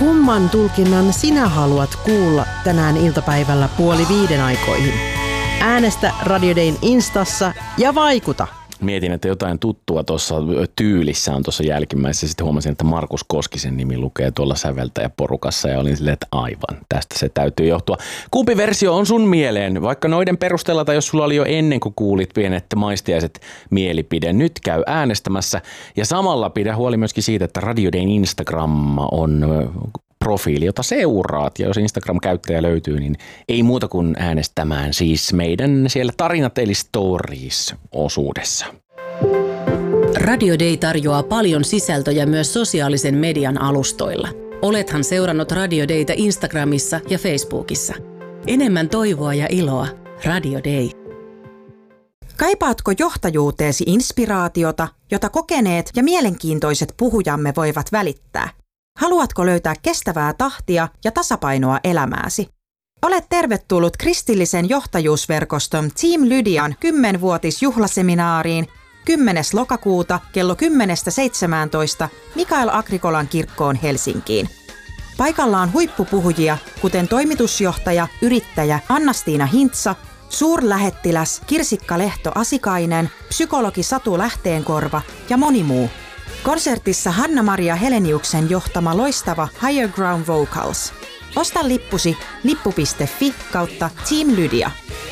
Kumman tulkinnan sinä haluat kuulla tänään iltapäivällä 4:30 aikoihin? Äänestä Radio Dayn Instassa ja vaikuta! Mietin, että jotain tuttua tuossa tyylissä on tuossa jälkimmäisessä. Sitten huomasin, että Markus Koskisen nimi lukee tuolla säveltäjäporukassa ja olin silleen, että aivan, tästä se täytyy johtua. Kumpi versio on sun mieleen? Vaikka noiden perusteella tai jos sulla oli jo ennen kuin kuulit pienet maistiaiset mielipide, nyt käy äänestämässä. Ja samalla pidä huoli myöskin siitä, että Radio Dayn Instagram on profiili, jota seuraat. Ja jos Instagram-käyttäjä löytyy, niin ei muuta kuin äänestämään siis meidän siellä tarinat eli stories-osuudessa. Radio Day tarjoaa paljon sisältöjä myös sosiaalisen median alustoilla. Olethan seurannut Radio Daytä Instagramissa ja Facebookissa. Enemmän toivoa ja iloa. Radio Day. Kaipaatko johtajuuteesi inspiraatiota, jota kokeneet ja mielenkiintoiset puhujamme voivat välittää? Haluatko löytää kestävää tahtia ja tasapainoa elämääsi? Olet tervetullut kristillisen johtajuusverkoston Team Lydian 10-vuotisjuhlaseminaariin 10. lokakuuta kello 10-17 Mikael Agrikolan kirkkoon Helsinkiin. Paikalla on huippupuhujia, kuten toimitusjohtaja, yrittäjä Anna-Stiina Hintsa, suurlähettiläs Kirsikka Lehto-Asikainen, psykologi Satu Lähteenkorva ja moni muu. Konsertissa Hanna-Maria Heleniuksen johtama loistava Higher Ground Vocals. Osta lippusi lippu.fi/Team Lydia.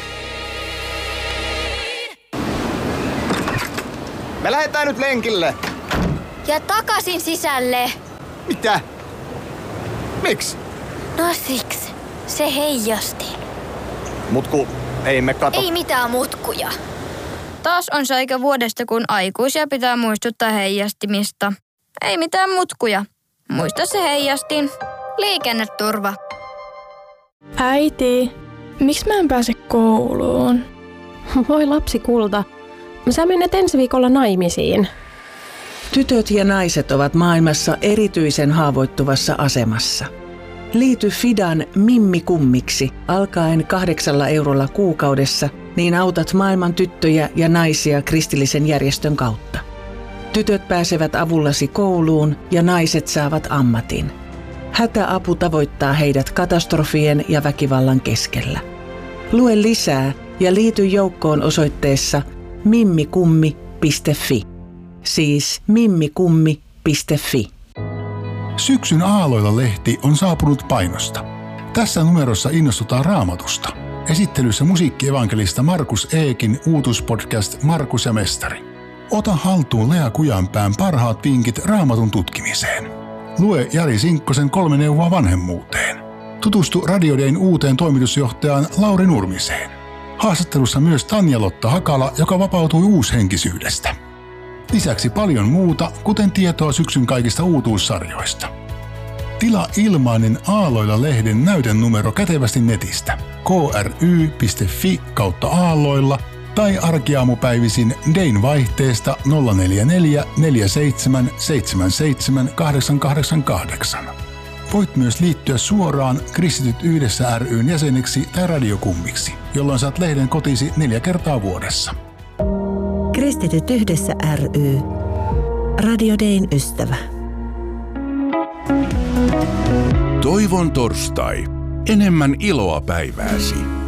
Me lähdetään nyt lenkille. Ja takaisin sisälle. Mitä? Miksi? No siksi. Se heijasti. Mutku, ei me kato. Ei mitään mutkuja. Taas on se aika vuodesta, kun aikuisia pitää muistuttaa heijastimista. Ei mitään mutkuja. Muista se heijastin. Liikenneturva. Äiti, miksi mä en pääse kouluun? Voi lapsi kulta. Sä menet ensi viikolla naimisiin. Tytöt ja naiset ovat maailmassa erityisen haavoittuvassa asemassa. Liity Fidan Mimmi-kummiksi alkaen 8 eurolla kuukaudessa, niin autat maailman tyttöjä ja naisia kristillisen järjestön kautta. Tytöt pääsevät avullasi kouluun ja naiset saavat ammatin. Hätäapu tavoittaa heidät katastrofien ja väkivallan keskellä. Lue lisää ja liity joukkoon osoitteessa mimmikummi.fi. Siis mimmikummi.fi. Syksyn Aalloilla-lehti on saapunut painosta. Tässä numerossa innostutaan Raamatusta. Esittelyssä musiikkievankelista Markus Eekin uutuspodcast Markus ja Mestari. Ota haltuun Lea Kujanpään parhaat vinkit Raamatun tutkimiseen. Lue Jari Sinkkosen 3 neuvoa vanhemmuuteen. Tutustu Radio Dayn uuteen toimitusjohtajaan Lauri Nurmiseen. Haastattelussa myös Tanja-Lotta Hakala, joka vapautui uushenkisyydestä. Lisäksi paljon muuta, kuten tietoa syksyn kaikista uutuussarjoista. Tilaa ilmainen Aalloilla-lehden näytenumero kätevästi netistä kry.fi/aalloilla tai arkiaamupäivisin Dayn vaihteesta 044 47 77 888. Voit myös liittyä suoraan Kristityt yhdessä ry:n jäseneksi tai radiokummiksi, jolloin saat lehden kotisi 4 kertaa vuodessa. Kristityt yhdessä ry. Radio Dayn ystävä. Toivon torstai. Enemmän iloa päivääsi.